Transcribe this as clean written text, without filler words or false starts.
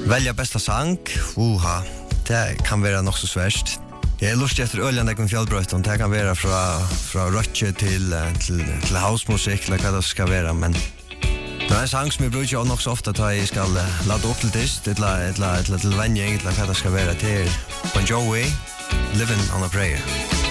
Välja bästa sang. Det kan vara nog så svårt. Jag är lustig efter öljan där fjällbröten. Det kan vara från rock till housemusik eller vad det ska vara, men det är en sang som jag brukar nog så ofta att jag ska ladda upp till dist eller till vänja eller vad det ska vara till Bon Jovi, Living on a Prayer.